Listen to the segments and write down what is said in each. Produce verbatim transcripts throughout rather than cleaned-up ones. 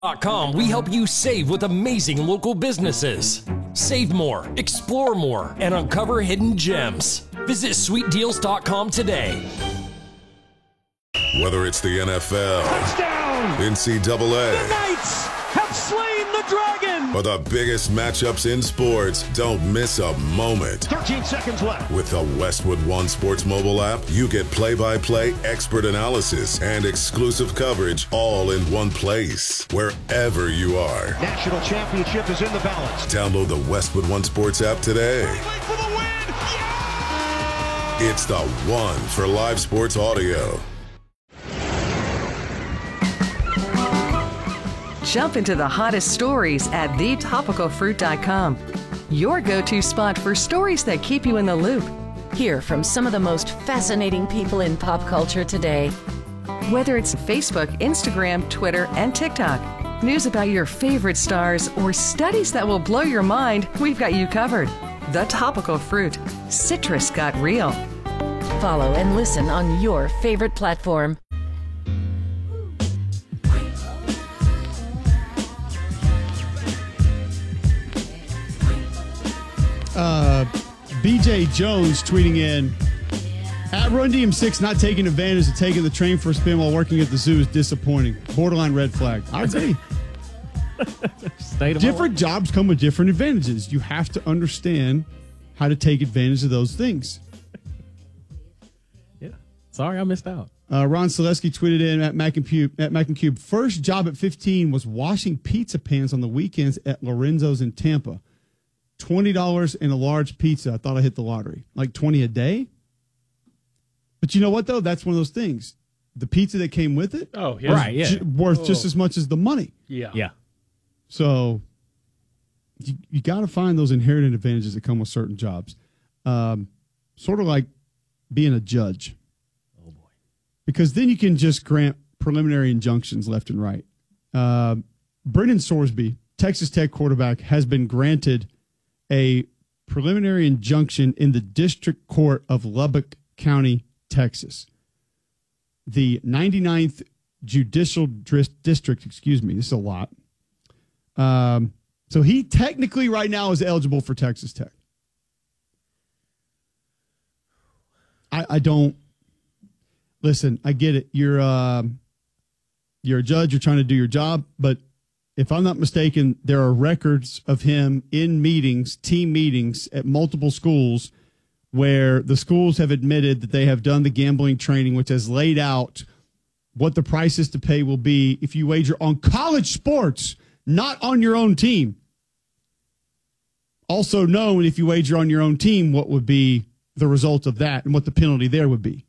dot com, we help you save with amazing local businesses. Save more, explore more, and uncover hidden gems. Visit sweet deals dot com today. Whether it's the N F L, touchdown, N C double A, the Knights have slain the dragon, or the biggest matchups in sports, don't miss a moment. thirteen seconds left. With the Westwood One Sports mobile app, you get play-by-play expert analysis and exclusive coverage all in one place, wherever you are. National championship is in the balance. Download the Westwood One Sports app today. Wait for the win! Yeah! It's the one for live sports audio. Jump into the hottest stories at the topical fruit dot com. Your go-to spot for stories that keep you in the loop. Hear from some of the most fascinating people in pop culture today. Whether it's Facebook, Instagram, Twitter, and TikTok, news about your favorite stars, or studies that will blow your mind, we've got you covered. The Topical Fruit. Citrus got real. Follow and listen on your favorite platform. Uh, B J Jones tweeting in, at Run D M six, not taking advantage of taking the train for a spin while working at the zoo is disappointing. Borderline red flag. I agree. Different jobs come with different advantages. You have to understand how to take advantage of those things. Yeah. Sorry, I missed out. Uh, Ron Selesky tweeted in at Mac and Cube, at Mac and Cube, first job at fifteen was washing pizza pans on the weekends at Lorenzo's in Tampa. twenty dollars and a large pizza. I thought I hit the lottery. Like twenty a day? But you know what, though? That's one of those things. The pizza that came with it oh, yeah. right, yeah. j- worth oh. just as much as the money. Yeah. Yeah. So you, you got to find those inherent advantages that come with certain jobs. Um, sort of like being a judge. Oh, boy. Because then you can just grant preliminary injunctions left and right. Uh, Brennan Sorsby, Texas Tech quarterback, has been granted a preliminary injunction in the District Court of Lubbock County, Texas. The ninety-ninth Judicial District, excuse me, this is a lot. Um, so he technically right now is eligible for Texas Tech. I, I don't, listen, I get it. You're, uh, you're a judge, you're trying to do your job, but if I'm not mistaken, there are records of him in meetings, team meetings at multiple schools where the schools have admitted that they have done the gambling training, which has laid out what the prices to pay will be if you wager on college sports, not on your own team. Also known, if you wager on your own team, what would be the result of that and what the penalty there would be.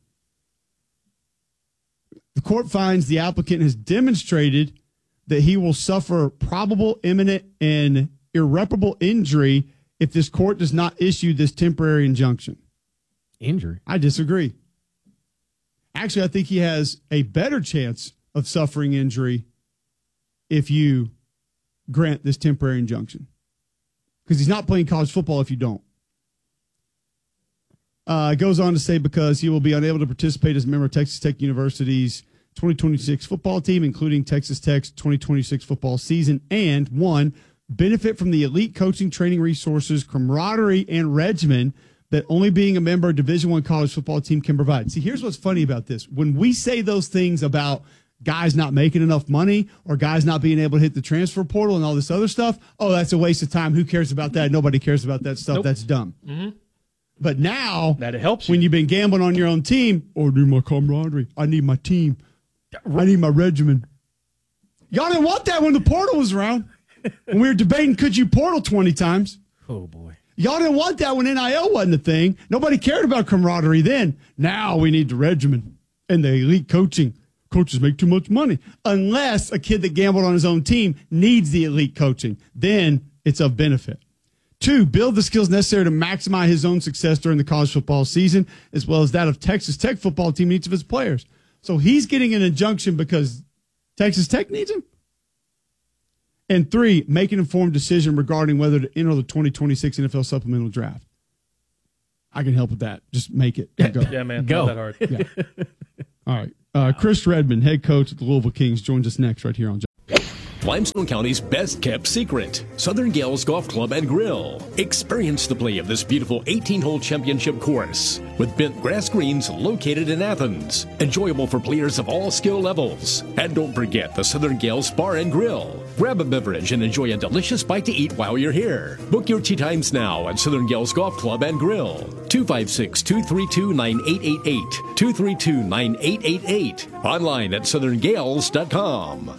The court finds the applicant has demonstrated that he will suffer probable, imminent, and irreparable injury if this court does not issue this temporary injunction. Injury? I disagree. Actually, I think he has a better chance of suffering injury if you grant this temporary injunction. Because he's not playing college football if you don't. Uh, it goes on to say because he will be unable to participate as a member of Texas Tech University's twenty twenty-six football team, including Texas Tech's twenty twenty-six football season, and one, benefit from the elite coaching, training resources, camaraderie, and regimen that only being a member of Division One college football team can provide. See, here's what's funny about this. When we say those things about guys not making enough money or guys not being able to hit the transfer portal and all this other stuff, oh, that's a waste of time. Who cares about that? Nobody cares about that stuff. Nope. That's dumb. Mm-hmm. But now, that it helps you. When you've been gambling on your own team, oh, I need my camaraderie. I need my team. I need my regimen. Y'all didn't want that when the portal was around. When we were debating, could you portal twenty times? Oh, boy. Y'all didn't want that when N I L wasn't a thing. Nobody cared about camaraderie then. Now we need the regimen and the elite coaching. Coaches make too much money. Unless a kid that gambled on his own team needs the elite coaching. Then it's of benefit. Two, build the skills necessary to maximize his own success during the college football season, as well as that of Texas Tech football team and each of his players. So he's getting an injunction because Texas Tech needs him. And three, make an informed decision regarding whether to enter the twenty twenty-six N F L supplemental draft. I can help with that. Just make it. Go. Yeah, man. Go. Not that hard. Yeah. All right. Uh, Chris Redmond, head coach of the Louisville Kings, joins us next right here on. Limestone County's best-kept secret, Southern Gales Golf Club and Grill. Experience the play of this beautiful eighteen-hole championship course with bent grass greens located in Athens. Enjoyable for players of all skill levels. And don't forget the Southern Gales Bar and Grill. Grab a beverage and enjoy a delicious bite to eat while you're here. Book your tee times now at Southern Gales Golf Club and Grill. two five six, two three two, nine eight eight eight. two three two, nine eight eight eight. Online at southern gales dot com.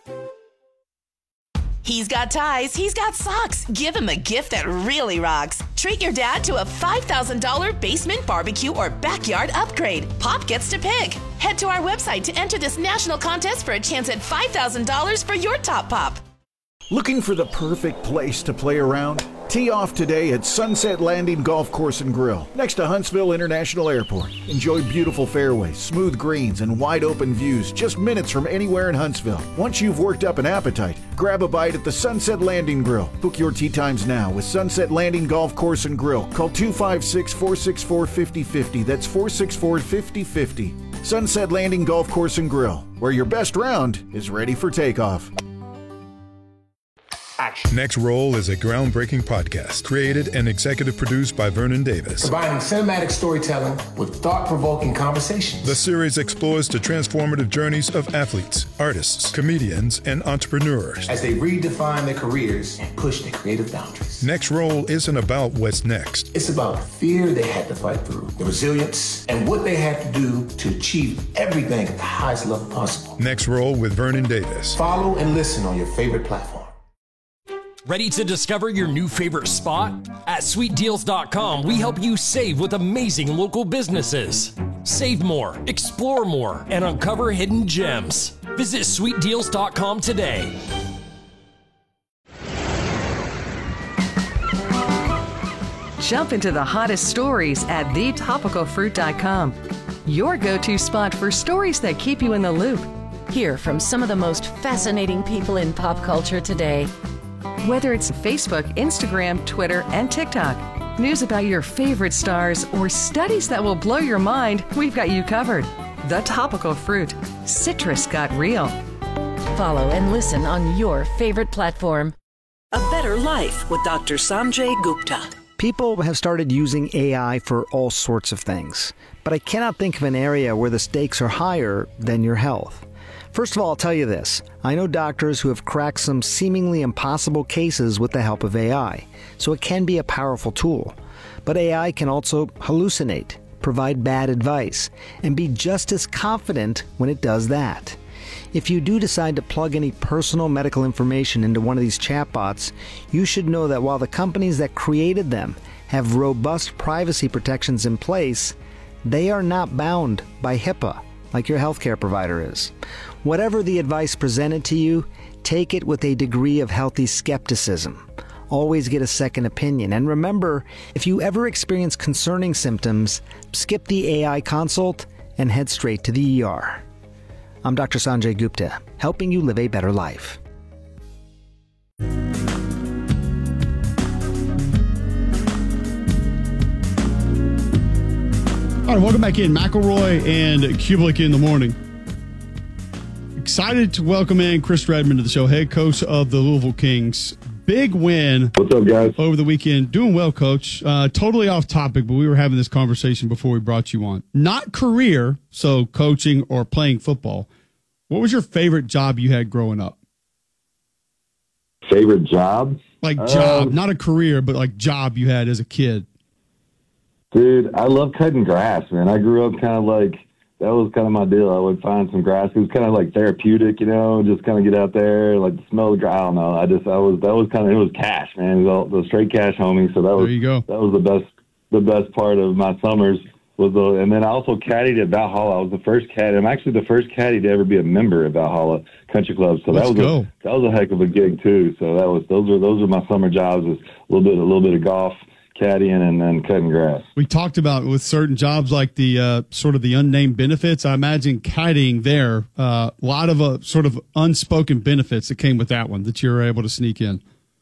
He's got ties, he's got socks. Give him a gift that really rocks. Treat your dad to a five thousand dollars basement barbecue or backyard upgrade. Pop gets to pick. Head to our website to enter this national contest for a chance at five thousand dollars for your top pop. Looking for the perfect place to play around? Tee off today at Sunset Landing Golf Course and Grill, next to Huntsville International Airport. Enjoy beautiful fairways, smooth greens, and wide open views just minutes from anywhere in Huntsville. Once you've worked up an appetite, grab a bite at the Sunset Landing Grill. Book your tee times now with Sunset Landing Golf Course and Grill. Call two five six, four six four, five zero five zero. That's four six four, five zero five zero. Sunset Landing Golf Course and Grill, where your best round is ready for takeoff. Next Roll is a groundbreaking podcast created and executive produced by Vernon Davis. Combining cinematic storytelling with thought-provoking conversations. The series explores the transformative journeys of athletes, artists, comedians, and entrepreneurs as they redefine their careers and push their creative boundaries. Next Roll isn't about what's next. It's about the fear they had to fight through, the resilience, and what they had to do to achieve everything at the highest level possible. Next Roll with Vernon Davis. Follow and listen on your favorite platform. Ready to discover your new favorite spot? At sweet deals dot com, we help you save with amazing local businesses. Save more, explore more, and uncover hidden gems. Visit sweet deals dot com today. Jump into the hottest stories at the topical fruit dot com. Your go-to spot for stories that keep you in the loop. Hear from some of the most fascinating people in pop culture today. Whether it's Facebook, Instagram, Twitter, and TikTok, news about your favorite stars, or studies that will blow your mind, we've got you covered. The Topical Fruit. Citrus got real. Follow and listen on your favorite platform. A Better Life with Doctor Sanjay Gupta. People have started using A I for all sorts of things, but I cannot think of an area where the stakes are higher than your health. First of all, I'll tell you this. I know doctors who have cracked some seemingly impossible cases with the help of A I, so it can be a powerful tool. But A I can also hallucinate, provide bad advice, and be just as confident when it does that. If you do decide to plug any personal medical information into one of these chatbots, you should know that while the companies that created them have robust privacy protections in place, they are not bound by HIPAA like your healthcare provider is. Whatever the advice presented to you, take it with a degree of healthy skepticism. Always get a second opinion. And remember, if you ever experience concerning symptoms, skip the A I consult and head straight to the E R. I'm Doctor Sanjay Gupta, helping you live a better life. All right, welcome back in. McElroy and Kublik in the morning. Excited to welcome in Chris Redmond to the show, head coach of the Louisville Kings. Big win. What's up, guys? Over the weekend. Doing well, Coach. Uh, totally off topic, but we were having this conversation before we brought you on. Not career, so coaching or playing football. What was your favorite job you had growing up? Favorite job? Like job, um, not a career, but like job you had as a kid. Dude, I love cutting grass, man. I grew up kind of like, that was kind of my deal. I would find some grass. It was kind of like therapeutic, you know, just kind of get out there, like the smell of the grass. I don't know. I just, I was, that was kind of, it was cash, man. It was all, the straight cash, homie. So that was, there you go. That was the best, the best part of my summers was the, and then I also caddied at Valhalla. I was the first caddy. I'm actually the first caddy to ever be a member at Valhalla Country Club. So Let's that was go. a, that was a heck of a gig too. So that was, those are, those are my summer jobs, is a little bit, a little bit of golf, caddying, and then cutting grass. We talked about with certain jobs like the uh, sort of the unnamed benefits. I imagine caddying there, a uh, lot of uh, sort of unspoken benefits that came with that one that you were able to sneak in.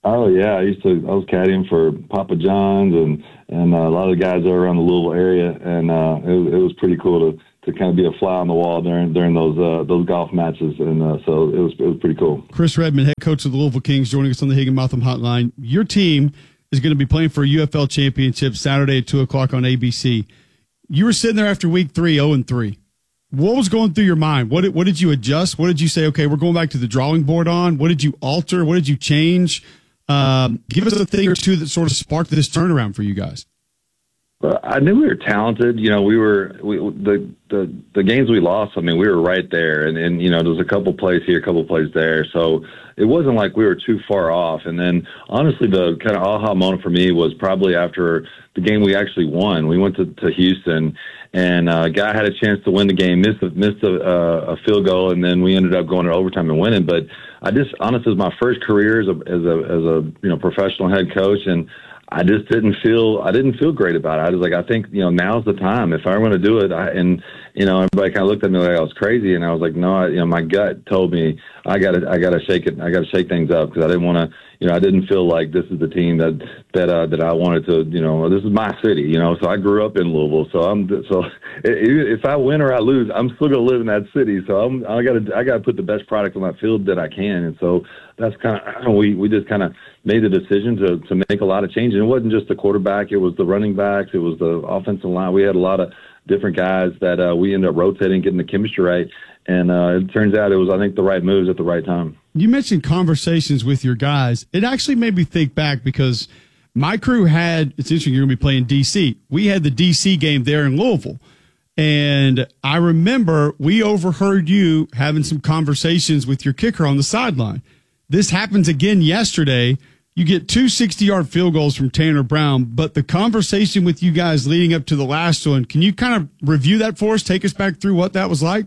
Oh yeah, I used to. I was caddying for Papa John's and and uh, a lot of the guys that were around the Louisville area, and uh, it, it was pretty cool to, to kind of be a fly on the wall during during those uh, those golf matches, and uh, so it was it was pretty cool. Chris Redman, head coach of the Louisville Kings, joining us on the Higginbotham Hotline. Your team is going to be playing for a U F L championship Saturday at two o'clock on A B C. You were sitting there after week three, zero and three. What was going through your mind? What did, what did you adjust? What did you say? Okay, we're going back to the drawing board on. What did you alter? What did you change? Um, give us a thing or two that sort of sparked this turnaround for you guys. Well, I knew we were talented. You know, we were we, the the the games we lost. I mean, we were right there, and and you know, there was a couple plays here, a couple plays there. So it wasn't like we were too far off. And then, honestly, the kind of aha moment for me was probably after the game we actually won. We went to, to Houston, and uh, a guy had a chance to win the game, missed a, missed a, uh, a field goal, and then we ended up going to overtime and winning. But I just, honestly, it was my first career as a as a as a you know professional head coach, and I just didn't feel I didn't feel great about it. I was like, I think you know now's the time. If I want to do it, I, and you know everybody kind of looked at me like I was crazy, and I was like, no, I, you know my gut told me I got to I got to shake it. I got to shake things up because I didn't want to. You know, I didn't feel like this is the team that that uh, that I wanted to. You know, this is my city. You know, so I grew up in Louisville. So I'm so if I win or I lose, I'm still gonna live in that city. So I'm I got to I got to put the best product on that field that I can. And so that's kind of we we just kind of made the decision to to make a lot of changes. It wasn't just the quarterback; it was the running backs, it was the offensive line. We had a lot of different guys that uh, we ended up rotating, getting the chemistry right. And uh, it turns out it was, I think, the right moves at the right time. You mentioned conversations with your guys. It actually made me think back because my crew had, it's interesting, you're going to be playing D C. We had the D C game there in Louisville. And I remember we overheard you having some conversations with your kicker on the sideline. This happens again yesterday. You get two sixty-yard field goals from Tanner Brown, but the conversation with you guys leading up to the last one, can you kind of review that for us? Take us back through what that was like?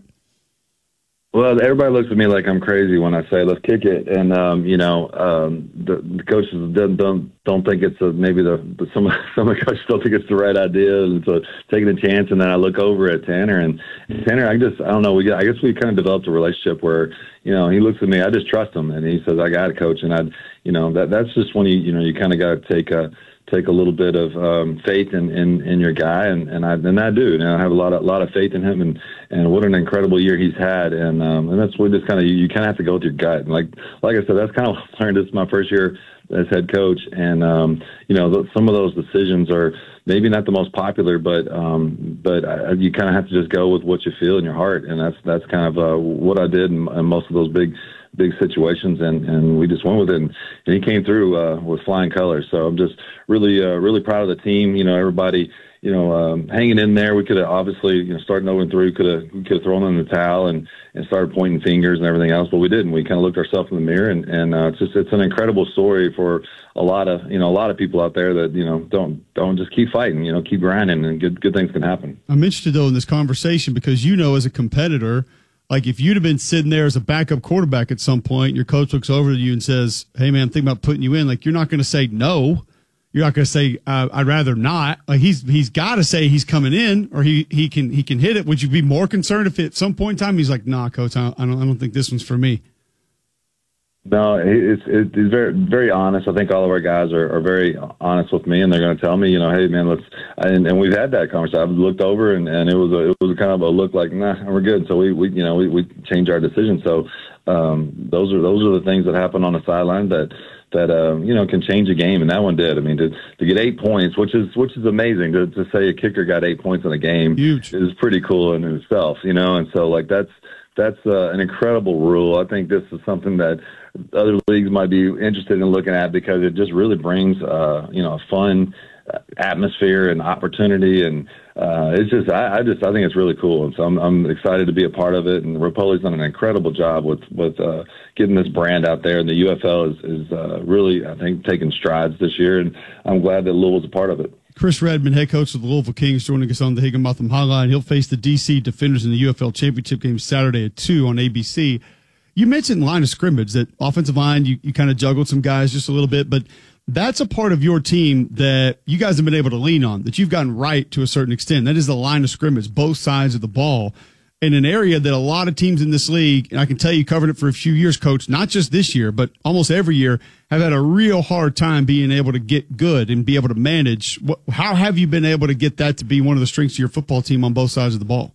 Well, everybody looks at me like I'm crazy when I say let's kick it, and um, you know um, the, the coaches don't, don't don't think it's a, maybe the, the some some of the coaches don't think it's the right idea, and so taking a chance. And then I look over at Tanner, and Tanner, I just I don't know. We I guess we kind of developed a relationship where you know he looks at me, I just trust him, and he says I got it, coach, and I you know that that's just when you you know you kind of got to take a. take a little bit of um, faith in, in, in your guy, and, and I and I do. And I have a lot of lot of faith in him, and, and what an incredible year he's had. And um, and that's what just kind of you, you kind of have to go with your gut. And like like I said, that's kind of what I learned. This is my first year as head coach, and um, you know th- some of those decisions are maybe not the most popular, but um, but I, you kind of have to just go with what you feel in your heart, and that's that's kind of uh, what I did in, in most of those big. big situations, and, and we just went with it, and, and he came through uh, with flying colors. So I'm just really, uh, really proud of the team. You know, everybody, you know, um, hanging in there. We could have obviously, you know, starting over and through, could have we could have thrown in the towel and, and started pointing fingers and everything else, but we didn't. We kind of looked ourselves in the mirror, and, and uh, it's just it's an incredible story for a lot of you know a lot of people out there that you know don't don't just keep fighting, you know, keep grinding, and good good things can happen. I'm interested though in this conversation because you know as a competitor. Like if you'd have been sitting there as a backup quarterback at some point, your coach looks over to you and says, "Hey man, I'm thinking about putting you in." Like you're not going to say no. You're not going to say uh, I'd rather not. Like he's he's got to say he's coming in or he he can he can hit it. Would you be more concerned if at some point in time he's like, "Nah, coach, I don't I don't think this one's for me"? No, it's it's very very honest. I think all of our guys are, are very honest with me, and they're going to tell me, you know, hey man, let's. And, and we've had that conversation. I've looked over, and, and it was a, it was kind of a look like, nah, we're good. So we, we you know we, we changed our decision. So um, those are those are the things that happen on the sideline that that um, you know can change a game, and that one did. I mean, to to get eight points, which is which is amazing. To to say a kicker got eight points in a game, huge, is pretty cool in itself, you know. And so like that's that's uh, an incredible rule. I think this is something that other leagues might be interested in looking at because it just really brings, uh, you know, a fun atmosphere and opportunity. And uh, it's just, I, I just, I think it's really cool. And so I'm, I'm excited to be a part of it. And Rapoli's done an incredible job with, with uh, getting this brand out there. And the U F L is, is uh, really, I think, taking strides this year. And I'm glad that Louisville's a part of it. Chris Redman, head coach of the Louisville Kings, joining us on the Higginbotham Hotline. He'll face the D C Defenders in the U F L Championship game Saturday at two on A B C. You mentioned line of scrimmage, that offensive line, you, you kind of juggled some guys just a little bit, but that's a part of your team that you guys have been able to lean on, that you've gotten right to a certain extent. That is the line of scrimmage, both sides of the ball. in an area that a lot of teams in this league, and I can tell you covered it for a few years, Coach, not just this year, but almost every year, have had a real hard time being able to get good and be able to manage. How have you been able to get that to be one of the strengths of your football team on both sides of the ball?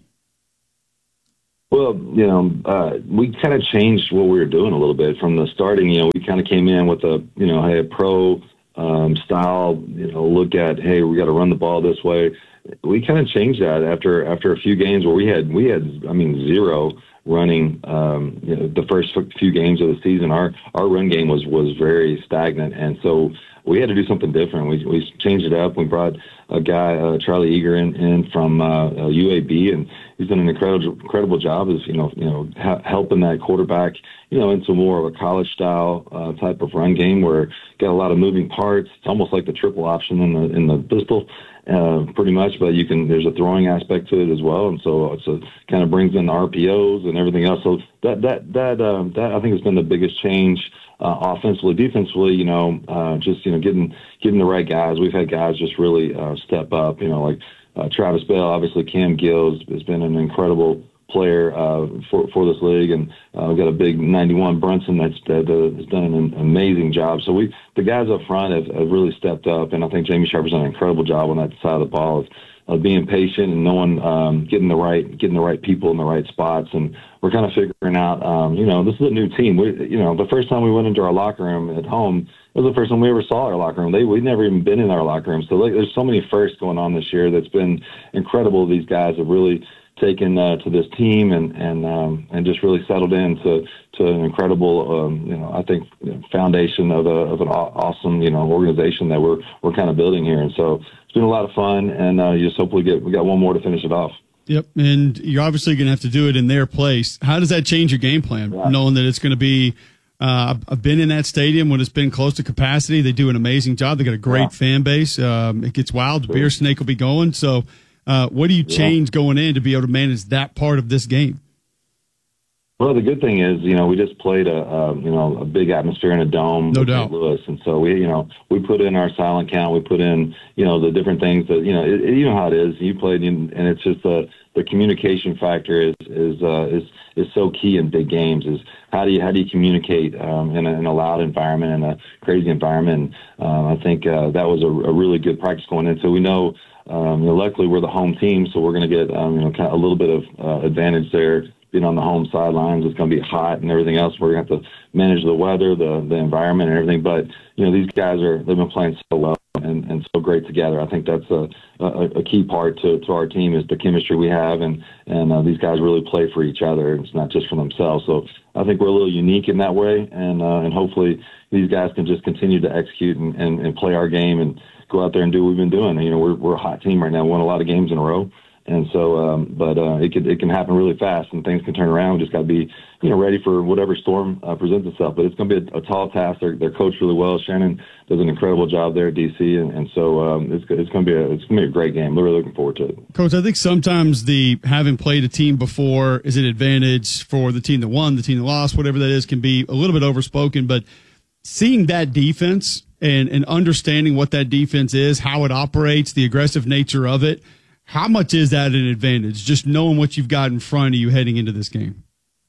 Well, you know, uh, we kind of changed what we were doing a little bit from the starting. You know, we kind of came in with a, you know, hey, a pro um, style, you know, look at, hey, we got to run the ball this way. We kind of changed that after after a few games where we had we had I mean zero running. Um, you know, the first few games of the season, our our run game was was very stagnant, and so we had to do something different. We we changed it up. We brought a guy, uh, Charlie Eager, in, in from uh, U A B, and he's done an incredible incredible job of you know you know ha- helping that quarterback you know into more of a college style uh, type of run game where got a lot of moving parts. It's almost like the triple option in the in the pistol. Uh, pretty much, but you can. There's a throwing aspect to it as well, and so it's a kind of brings in the R P Os and everything else. So that that that um, that I think has been the biggest change uh, offensively. Defensively, you know, uh, just you know getting getting the right guys. We've had guys just really uh, step up. You know, like uh, Travis Bell, obviously Cam Gills has been an incredible player uh, for for this league, and uh, we've got a big ninety-one Brunson that's that uh, has done an amazing job. So we the guys up front have, have really stepped up, and I think Jamie Sharper's done an incredible job on that side of the ball of, of being patient and knowing um, getting the right getting the right people in the right spots. And we're kind of figuring out, um, you know, this is a new team. We, you know, the first time we went into our locker room at home, it was the first time we ever saw our locker room. They we'd never even been in our locker room. So like, there's so many firsts going on this year that's been incredible. These guys have really taken uh, to this team and and um, and just really settled into to an incredible um, you know I think you know, foundation of a of an awesome you know organization that we're we're kind of building here, and so it's been a lot of fun, and uh, you just hopefully get we got one more to finish it off. Yep, and you're obviously going to have to do it in their place. How does that change your game plan, yeah. knowing that it's going to be? Uh, I've been in that stadium when it's been close to capacity. They do an amazing job. They got a great yeah. fan base. Um, it gets wild. The beer snake will be going. So. Uh, what do you change yeah. going in to be able to manage that part of this game? Well, the good thing is, you know, we just played a, a you know a big atmosphere in a dome, no doubt, Saint Louis, and so we you know we put in our silent count, we put in you know the different things that you know it, it, you know how it is. You played, in, and it's just the the communication factor is is uh, is is so key in big games. Is how do you how do you communicate um, in, a, in a loud environment, in a crazy environment? And, uh, I think uh, that was a, a really good practice going in. So we know. Um, you know, luckily, we're the home team, so we're going to get um, you know kind of a little bit of uh, advantage there. Being on the home sidelines, it's going to be hot and everything else. We're going to have to manage the weather, the the environment, and everything. But you know, these guys are they've been playing so well and, and so great together. I think that's a, a, a key part to, to our team is the chemistry we have, and and uh, these guys really play for each other. It's not just for themselves. So I think we're a little unique in that way, and uh, and hopefully these guys can just continue to execute and, and, and play our game and go out there and do what we've been doing. You know, we're we're a hot team right now. We won a lot of games in a row, and so, um, but uh, it can it can happen really fast, and things can turn around. We just got to be, you know, ready for whatever storm uh, presents itself. But it's going to be a, a tall task. They're they're coached really well. Shannon does an incredible job there at D C, and, and so um, it's it's going to be a it's going to be a great game. We're really looking forward to it. Coach, I think sometimes the having played a team before is an advantage for the team that won, the team that lost, whatever that is, can be a little bit overspoken. But seeing that defense. And, and understanding what that defense is, how it operates, the aggressive nature of it, how much is that an advantage, just knowing what you've got in front of you heading into this game?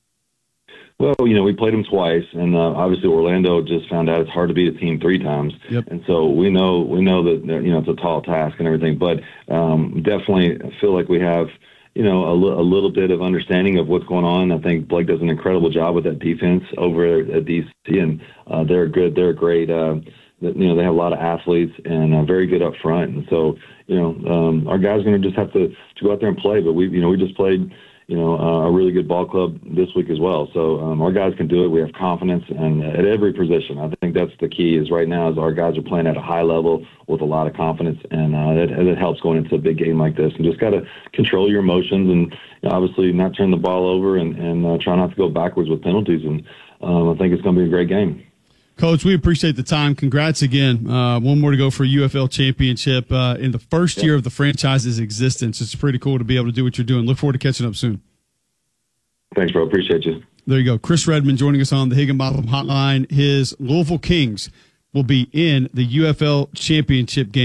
Well, you know, we played them twice, and uh, obviously Orlando just found out it's hard to beat a team three times. Yep. And so we know we know that, you know, it's a tall task and everything, but um, definitely feel like we have – you know, a, l- a little bit of understanding of what's going on. I think Blake does an incredible job with that defense over at D C, and uh, they're good. They're great. Uh, you know, they have a lot of athletes and uh, very good up front. And so, you know, um, our guys are going to just have to, to go out there and play. But we, you know, we just played, you know, uh, a really good ball club this week as well. So um, our guys can do it. We have confidence, and at every position. I think that's the key. Is right now, is our guys are playing at a high level with a lot of confidence, and uh, it, it helps going into a big game like this. And just got to control your emotions, and you know, obviously not turn the ball over, and, and uh, try not to go backwards with penalties. And um, I think it's going to be a great game. Coach, we appreciate the time. Congrats again. Uh, one more to go for a U F L championship uh, in the first yeah. year of the franchise's existence. It's pretty cool to be able to do what you're doing. Look forward to catching up soon. Thanks, bro. Appreciate you. There you go. Chris Redmond joining us on the Higginbotham Hotline. His Louisville Kings will be in the U F L championship game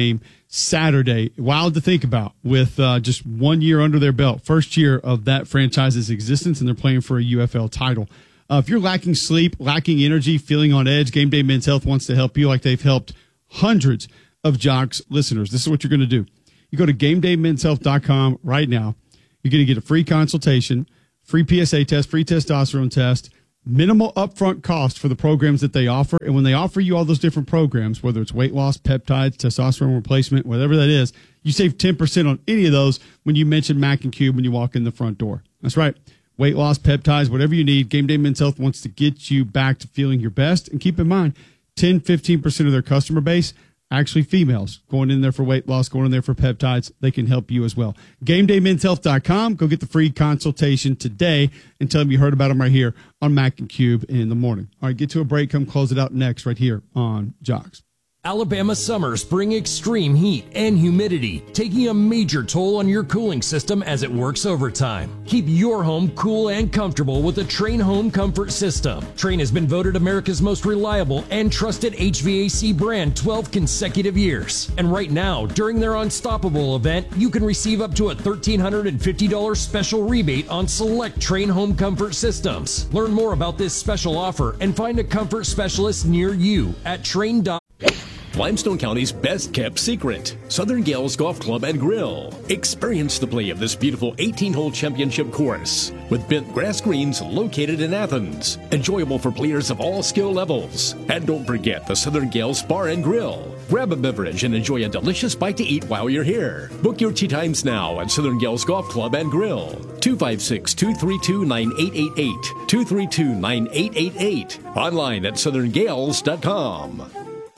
Saturday. Wild to think about with uh, just one year under their belt. First year of that franchise's existence, and they're playing for a U F L title. Uh, if you're lacking sleep, lacking energy, feeling on edge, Game Day Men's Health wants to help you like they've helped hundreds of Jocks listeners. This is what you're going to do. You go to game day men's health dot com right now. You're going to get a free consultation, free P S A test, free testosterone test, minimal upfront cost for the programs that they offer. And when they offer you all those different programs, whether it's weight loss, peptides, testosterone replacement, whatever that is, you save ten percent on any of those when you mention Mac and Cube when you walk in the front door. That's right. Weight loss, peptides, whatever you need, Game Day Men's Health wants to get you back to feeling your best. And keep in mind, ten, fifteen percent of their customer base, actually females, going in there for weight loss, going in there for peptides. They can help you as well. game day men's health dot com. Go get the free consultation today and tell them you heard about them right here on Mac and Cube in the morning. All right, get to a break. Come close it out next right here on Jocks. Alabama summers bring extreme heat and humidity, taking a major toll on your cooling system as it works overtime. Keep your home cool and comfortable with the Trane Home Comfort System. Trane has been voted America's most reliable and trusted H V A C brand twelve consecutive years. And right now, during their Unstoppable event, you can receive up to a one thousand three hundred fifty dollars special rebate on select Trane Home Comfort Systems. Learn more about this special offer and find a comfort specialist near you at Trane dot com. Limestone County's best-kept secret, Southern Gales Golf Club and Grill. Experience the play of this beautiful eighteen-hole championship course with bent grass greens located in Athens. Enjoyable for players of all skill levels. And don't forget the Southern Gales Bar and Grill. Grab a beverage and enjoy a delicious bite to eat while you're here. Book your tee times now at Southern Gales Golf Club and Grill. two five six, two three two, nine eight eight eight. two three two, nine eight eight eight. Online at southern gales dot com.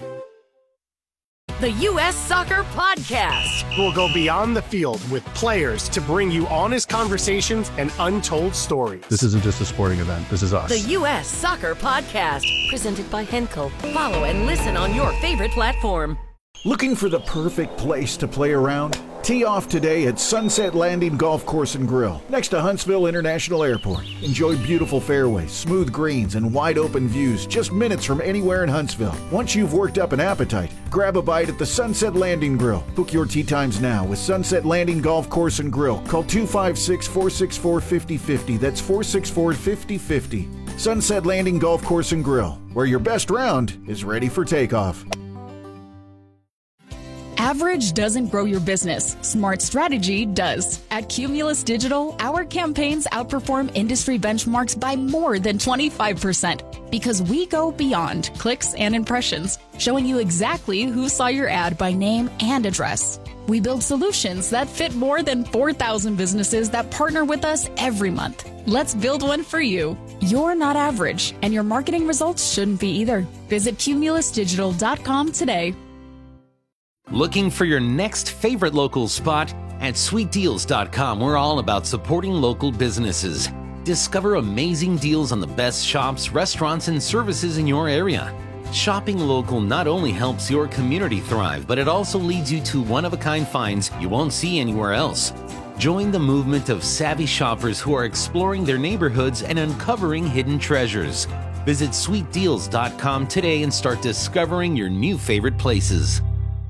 The U S Soccer Podcast. We'll go beyond the field with players to bring you honest conversations and untold stories. This isn't just a sporting event. This is us. The U S Soccer Podcast. Presented by Henkel. Follow and listen on your favorite platform. Looking for the perfect place to play around? Tee off today at Sunset Landing Golf Course and Grill, next to Huntsville International Airport. Enjoy beautiful fairways, smooth greens, and wide open views just minutes from anywhere in Huntsville. Once you've worked up an appetite, grab a bite at the Sunset Landing Grill. Book your tee times now with Sunset Landing Golf Course and Grill. Call two five six, four six four, five oh five oh. That's four six four, five oh five oh. Sunset Landing Golf Course and Grill, where your best round is ready for takeoff. Average doesn't grow your business. Smart strategy does. At Cumulus Digital, our campaigns outperform industry benchmarks by more than twenty-five percent because we go beyond clicks and impressions, showing you exactly who saw your ad by name and address. We build solutions that fit more than four thousand businesses that partner with us every month. Let's build one for you. You're not average, and your marketing results shouldn't be either. Visit cumulus digital dot com today. Looking for your next favorite local spot? At sweet deals dot com, we're all about supporting local businesses. Discover amazing deals on the best shops, restaurants, and services in your area. Shopping local not only helps your community thrive, but it also leads you to one-of-a-kind finds you won't see anywhere else. Join the movement of savvy shoppers who are exploring their neighborhoods and uncovering hidden treasures. Visit sweet deals dot com today and start discovering your new favorite places.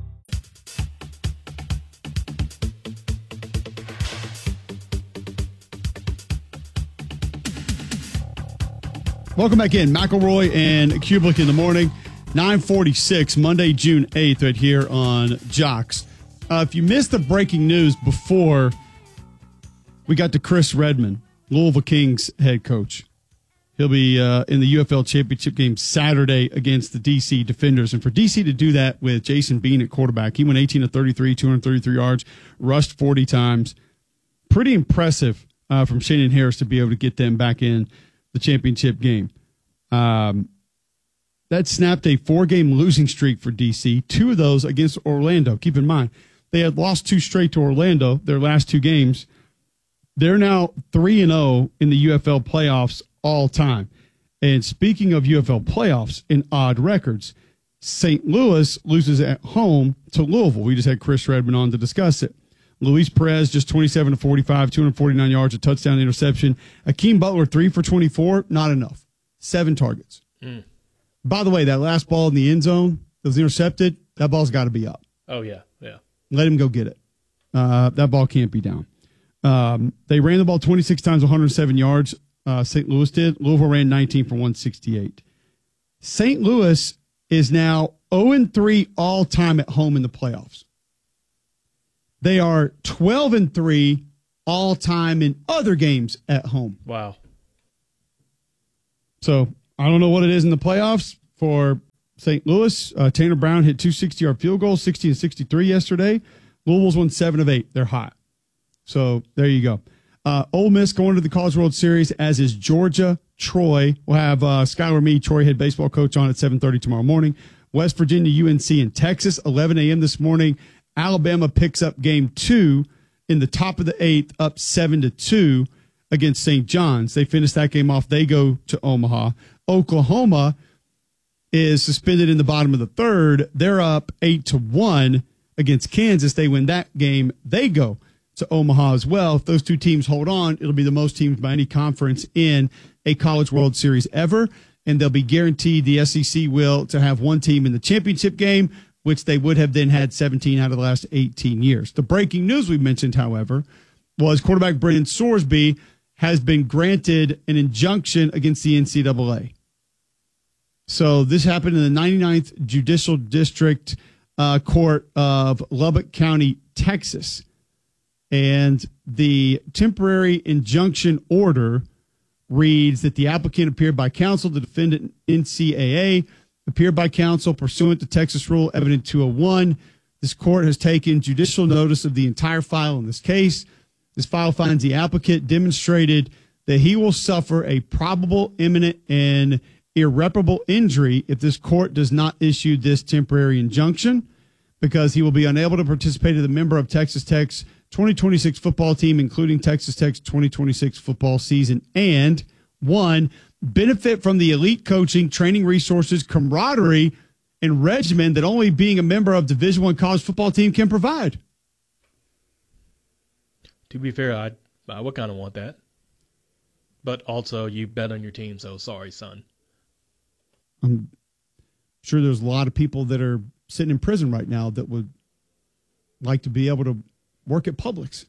Welcome back in. McElroy and Kublik in the morning. nine forty-six, Monday, June eighth, right here on Jocks. Uh, if you missed the breaking news before, we got to Chris Redman, Louisville Kings head coach. He'll be uh, in the U F L championship game Saturday against the D C Defenders. And for D C to do that with Jason Bean at quarterback, he went eighteen of thirty-three, two hundred thirty-three yards, rushed forty times. Pretty impressive uh, from Shannon Harris to be able to get them back in the championship game. Um, that snapped a four-game losing streak for D C, two of those against Orlando. Keep in mind, they had lost two straight to Orlando, their last two games. They're now three and oh in the U F L playoffs all time. And speaking of U F L playoffs and odd records, Saint Louis loses at home to Louisville. We just had Chris Redman on to discuss it. Luis Perez, just twenty-seven to forty-five, two hundred forty-nine yards, a touchdown interception. Akeem Butler, three for twenty-four, not enough. Seven targets. Mm. By the way, that last ball in the end zone that was intercepted, that ball's got to be up. Oh, yeah, yeah. let him go get it. Uh, that ball can't be down. Um, they ran the ball twenty-six times, one hundred seven yards. Uh, Saint Louis did. Louisville ran nineteen for one sixty-eight. Saint Louis is now oh and three all-time at home in the playoffs. They are twelve and three all-time in other games at home. Wow. So I don't know what it is in the playoffs for Saint Louis. Uh, Tanner Brown hit two sixty-yard field goals, sixty and sixty-three yesterday. Louisville's won seven of eight. They're hot. So there you go. Uh, Ole Miss going to the College World Series, as is Georgia. Troy. We'll have uh, Skylar Meade, Troy head baseball coach, on at seven thirty tomorrow morning. West Virginia, U N C, and Texas, eleven a.m. this morning. Alabama picks up game two in the top of the eighth, up seven to two against Saint John's. They finish that game off. They go to Omaha. Oklahoma is suspended in the bottom of the third. They're up eight to one against Kansas. They win that game. They go to Omaha as well. If those two teams hold on, it'll be the most teams by any conference in a College World Series ever, and they'll be guaranteed, the S E C will, to have one team in the championship game, which they would have then had seventeen out of the last eighteen years. The breaking news we mentioned, however, was quarterback Brennan Sorsby has been granted an injunction against the N C double A. So this happened in the ninety-ninth Judicial District uh, Court of Lubbock County, Texas. And the temporary injunction order reads that the applicant appeared by counsel, the defendant N C double A appeared by counsel pursuant to Texas Rule Evident two oh one. This court has taken judicial notice of the entire file in this case. This file finds the applicant demonstrated that he will suffer a probable, imminent, and irreparable injury if this court does not issue this temporary injunction, because he will be unable to participate as a member of Texas Tech's twenty twenty-six football team, including Texas Tech's twenty twenty-six football season, and one, benefit from the elite coaching, training resources, camaraderie, and regimen that only being a member of Division I college football team can provide. To be fair, I I would kind of want that. But also, you bet on your team, so sorry, son. I'm sure there's a lot of people that are sitting in prison right now that would like to be able to work at Publix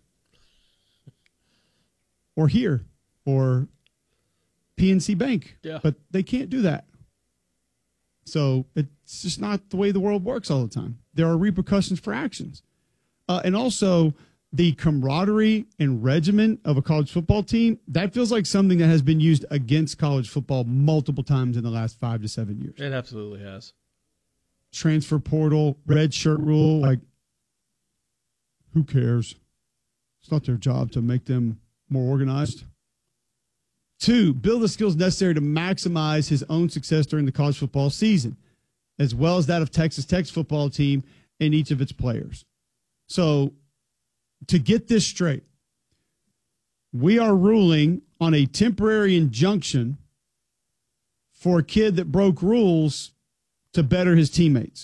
or here or P N C Bank, yeah. But they can't do that. So it's just not the way the world works all the time. There are repercussions for actions. Uh, and also the camaraderie and regimen of a college football team, that feels like something that has been used against college football multiple times in the last five to seven years. It absolutely has. Transfer portal, red shirt rule, like, who cares? It's not their job to make them more organized. Two, build the skills necessary to maximize his own success during the college football season, as well as that of Texas Tech's football team and each of its players. So, to get this straight, we are ruling on a temporary injunction for a kid that broke rules to better his teammates.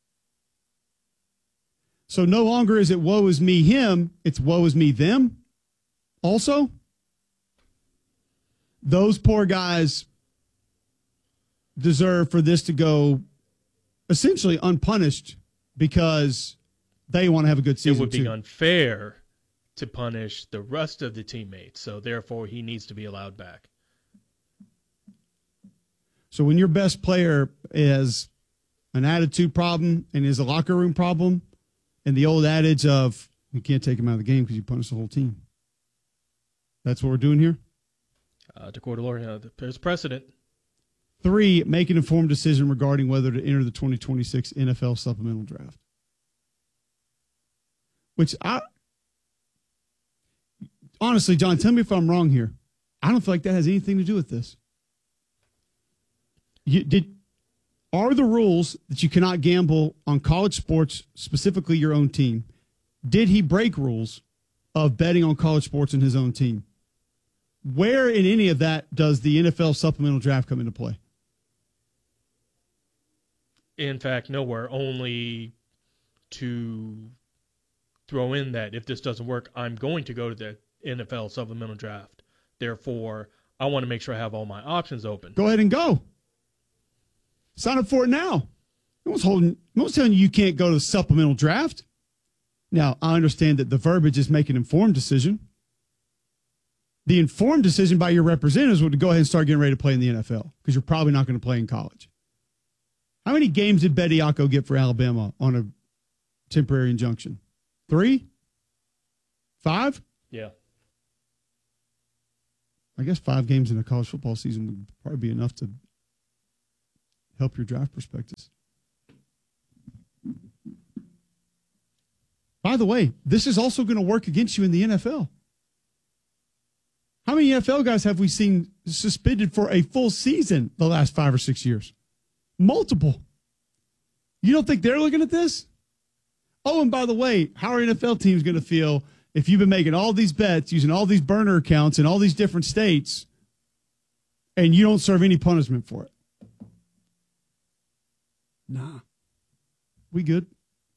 So no longer is it woe is me him, it's woe is me them. Also, those poor guys deserve for this to go essentially unpunished because they want to have a good season. It would be too. unfair to punish the rest of the teammates, so therefore he needs to be allowed back. So when your best player is an attitude problem and is a locker room problem, and the old adage of you can't take him out of the game because you punish the whole team. That's what we're doing here? Uh, to court of law, uh, there's precedent. Three, make an informed decision regarding whether to enter the twenty twenty-six N F L supplemental draft. Which I, honestly, John, tell me if I'm wrong here. I don't feel like that has anything to do with this. You, did are the rules that you cannot gamble on college sports, specifically your own team? Did he break rules of betting on college sports in his own team? Where in any of that does the N F L supplemental draft come into play? In fact, nowhere. Only to throw in that if this doesn't work, I'm going to go to the N F L supplemental draft. Therefore, I want to make sure I have all my options open. Go ahead and go. Sign up for it now. No one's holding. No one's telling you you can't go to the supplemental draft. Now, I understand that the verbiage is make an informed decision. The informed decision by your representatives would go ahead and start getting ready to play in the N F L because you're probably not going to play in college. How many games did Bediako get for Alabama on a temporary injunction? Three? Five? Yeah. I guess five games in a college football season would probably be enough to help your draft prospectus. By the way, this is also going to work against you in the N F L. How many N F L guys have we seen suspended for a full season the last five or six years? Multiple. You don't think they're looking at this? Oh, and by the way, how are N F L teams going to feel if you've been making all these bets, using all these burner accounts in all these different states, and you don't serve any punishment for it? Nah. We good.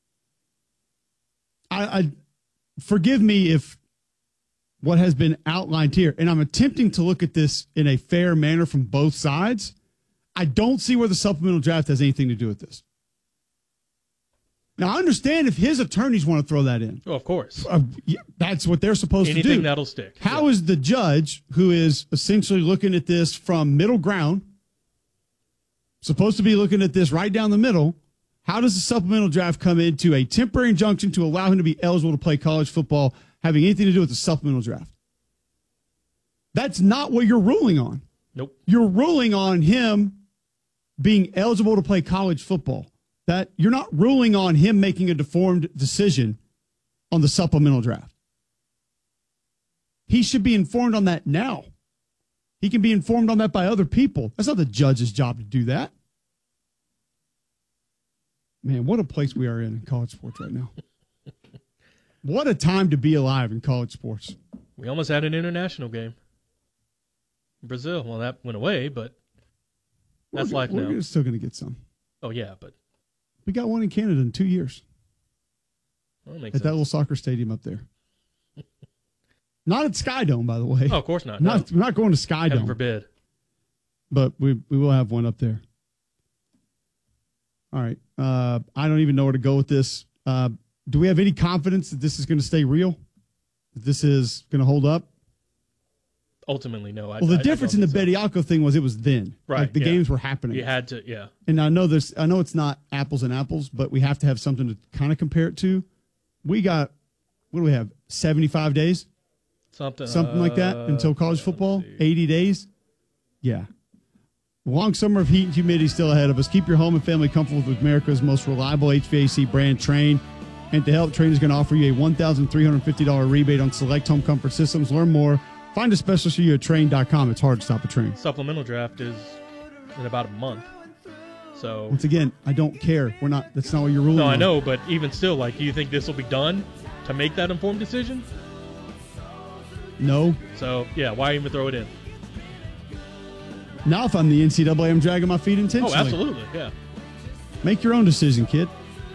I, I forgive me if what has been outlined here, and I'm attempting to look at this in a fair manner from both sides. I don't see where the supplemental draft has anything to do with this. Now, I understand if his attorneys want to throw that in. Oh, of course. Uh, yeah, that's what they're supposed Anything to do. Anything that'll stick. How yeah. is the judge, who is essentially looking at this from middle ground, supposed to be looking at this right down the middle, how does the supplemental draft come into a temporary injunction to allow him to be eligible to play college football having anything to do with the supplemental draft? That's not what you're ruling on. Nope. You're ruling on him being eligible to play college football. That you're not ruling on him making a deformed decision on the supplemental draft. He should be informed on that now. He can be informed on that by other people. That's not the judge's job to do that. Man, what a place we are in in college sports right now. What a time to be alive in college sports. We almost had an international game. Brazil, well, that went away, but that's we're, life we're now. still going to get some. Oh, yeah, but. We got one in Canada in two years. Well, that makes at sense. that little soccer stadium up there. Not at Sky Dome, by the way. Oh, of course not. Not, no. We're not going to Sky Heaven Dome. forbid. But we we will have one up there. All right. Uh, I don't even know where to go with this. Uh, do we have any confidence that this is going to stay real? That this is going to hold up? Ultimately, no. I, well, the I, difference I in the so. Bediako thing was it was then. Right. Like the yeah. games were happening. You had to, yeah. And I know there's, I know it's not apples and apples, but we have to have something to kind of compare it to. We got, what do we have? seventy-five days? Something. Something uh, like that until college football? eighty days? Yeah. Long summer of heat and humidity still ahead of us. Keep your home and family comfortable with America's most reliable H V A C brand, Trane. And to help, Trane is going to offer you a one thousand three hundred fifty dollars rebate on select home comfort systems. Learn more. Find a specialist for you at Trane dot com. It's hard to stop a train. Supplemental draft is in about a month. So once again, I don't care. We're not. That's not what you're ruling. No, on. I know, but even still, like, do you think this will be done to make that informed decision? No. So yeah, why even throw it in? Now, if I'm the N C double A, I'm dragging my feet intentionally. Oh, absolutely, yeah. Make your own decision, kid.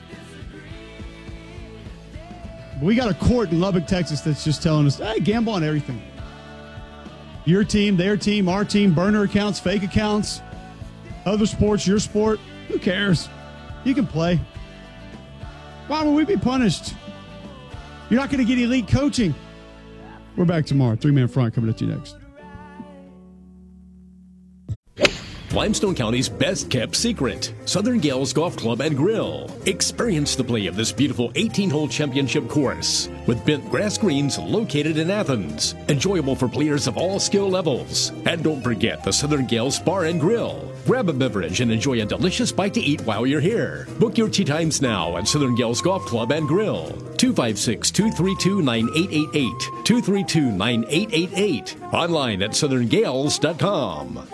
We got a court in Lubbock, Texas that's just telling us, hey, gamble on everything. Your team, their team, our team, burner accounts, fake accounts, other sports, your sport. Who cares? You can play. Why would we be punished? You're not going to get elite coaching. We're back tomorrow. Three-man front coming at you next. Limestone County's best-kept secret, Southern Gales Golf Club and Grill. Experience the play of this beautiful eighteen-hole championship course with bent grass greens located in Athens. Enjoyable for players of all skill levels. And don't forget the Southern Gales Bar and Grill. Grab a beverage and enjoy a delicious bite to eat while you're here. Book your tee times now at Southern Gales Golf Club and Grill. two five six, two three two, nine eight eight eight. two three two, nine eight eight eight. Online at southern gales dot com.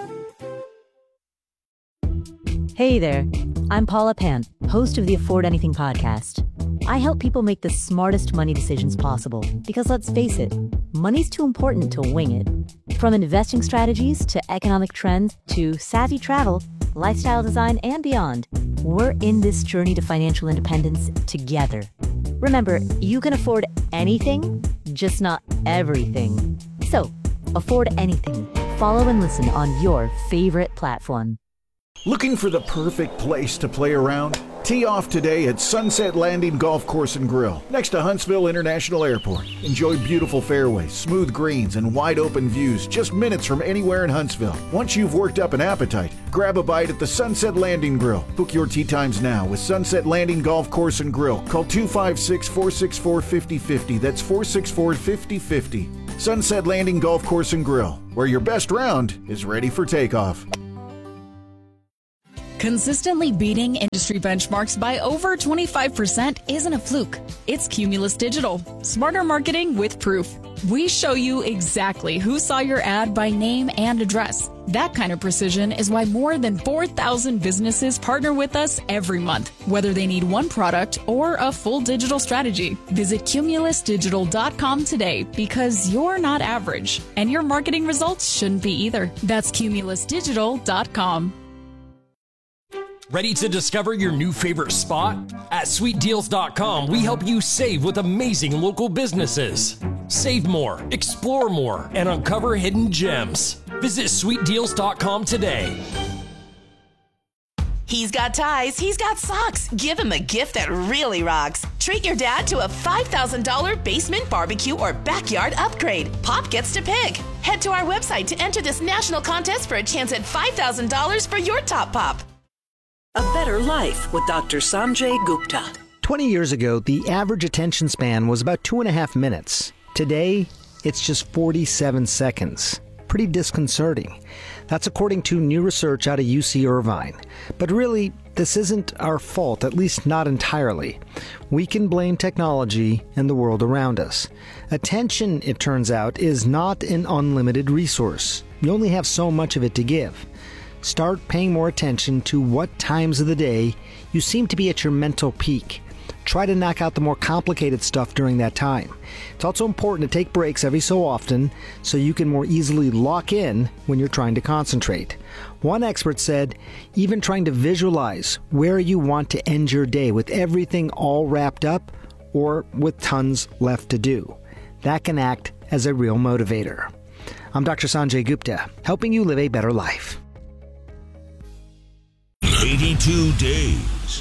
Hey there, I'm Paula Pan, host of the Afford Anything podcast. I help people make the smartest money decisions possible because let's face it, money's too important to wing it. From investing strategies to economic trends to savvy travel, lifestyle design, and beyond, we're in this journey to financial independence together. Remember, you can afford anything, just not everything. So, afford anything. Follow and listen on your favorite platform. Looking for the perfect place to play around? Tee off today at Sunset Landing Golf Course and Grill, next to Huntsville International Airport. Enjoy beautiful fairways, smooth greens, and wide open views just minutes from anywhere in Huntsville. Once you've worked up an appetite, grab a bite at the Sunset Landing Grill. Book your tee times now with Sunset Landing Golf Course and Grill. Call two five six, four six four, five oh five oh. That's four six four, five oh five oh. Sunset Landing Golf Course and Grill, where your best round is ready for takeoff. Consistently beating industry benchmarks by over twenty-five percent isn't a fluke. It's Cumulus Digital. Smarter marketing with proof. We show you exactly who saw your ad by name and address. That kind of precision is why more than four thousand businesses partner with us every month, whether they need one product or a full digital strategy. Visit cumulus digital dot com today because you're not average, and your marketing results shouldn't be either. That's cumulus digital dot com. Ready to discover your new favorite spot? At sweet deals dot com, we help you save with amazing local businesses. Save more, explore more, and uncover hidden gems. Visit sweet deals dot com today. He's got ties, he's got socks. Give him a gift that really rocks. Treat your dad to a five thousand dollars basement barbecue or backyard upgrade. Pop gets to pick. Head to our website to enter this national contest for a chance at five thousand dollars for your top pop. A Better Life with Doctor Sanjay Gupta. twenty years ago, the average attention span was about two and a half minutes. Today, it's just forty-seven seconds. Pretty disconcerting. That's according to new research out of U C Irvine. But really, this isn't our fault, at least not entirely. We can blame technology and the world around us. Attention, it turns out, is not an unlimited resource. You only have so much of it to give. Start paying more attention to what times of the day you seem to be at your mental peak. Try to knock out the more complicated stuff during that time. It's also important to take breaks every so often so you can more easily lock in when you're trying to concentrate. One expert said, even trying to visualize where you want to end your day with everything all wrapped up or with tons left to do. That can act as a real motivator. I'm Doctor Sanjay Gupta, helping you live a better life. eighty-two days.